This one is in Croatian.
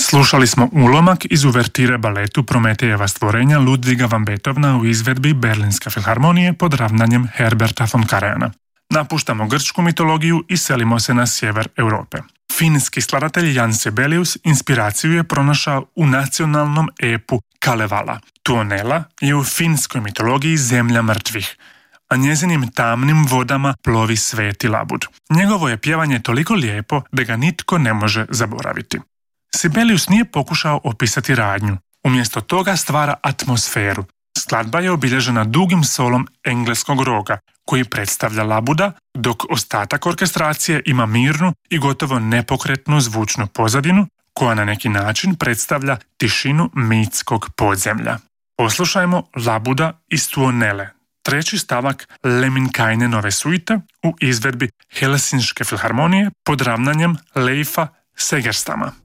Slušali smo ulomak iz uvertire baletu Prometejeva stvorenja Ludviga van Beethovena u izvedbi Berlinske filharmonije pod ravnanjem Herberta von Karajan. Napuštamo grčku mitologiju i selimo se na sjever Europe. Finski skladatelj Jan Sibelius inspiraciju je pronašao u nacionalnom epu Kalevala. Tuonela je u finskoj mitologiji zemlja mrtvih, a njezinim tamnim vodama plovi sveti labud. Njegovo je pjevanje toliko lijepo da ga nitko ne može zaboraviti. Sibelius nije pokušao opisati radnju, umjesto toga stvara atmosferu. Skladba je obilježena dugim solom engleskog roga, koji predstavlja labuda, dok ostatak orkestracije ima mirnu i gotovo nepokretnu zvučnu pozadinu, koja na neki način predstavlja tišinu mitskog podzemlja. Poslušajmo labuda iz Tuonele, treći stavak Lemminkainenove suite u izvedbi Helsinške filharmonije pod ravnanjem Leifa Segerstama.